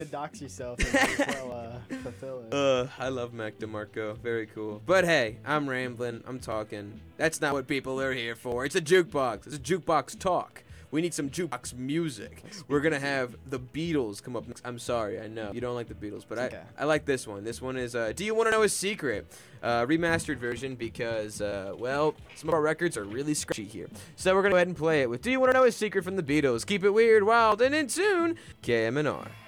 to dox yourself and might as well fulfill it. I love Mac DeMarco. Very cool. But hey, I'm rambling. I'm talking. That's not what people are here for. It's a jukebox. It's a jukebox talk. We need some jukebox music. We're going to have the Beatles come up next. I'm sorry, I know. You don't like the Beatles, but okay. I like this one. This one is Do You Want to Know a Secret? Remastered version because, well, some of our records are really scratchy here. So we're going to go ahead and play it with Do You Want to Know a Secret from the Beatles. Keep it weird, wild, and in tune, KMNR.